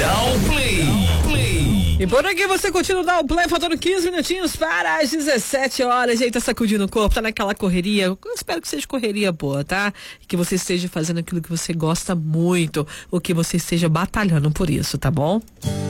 E por aqui você continua dar o play, faltando 15 minutinhos para as 17 horas. E aí tá sacudindo o corpo, tá naquela correria. Eu espero que seja correria boa, tá? E que você esteja fazendo aquilo que você gosta muito, ou que você esteja batalhando por isso, tá bom?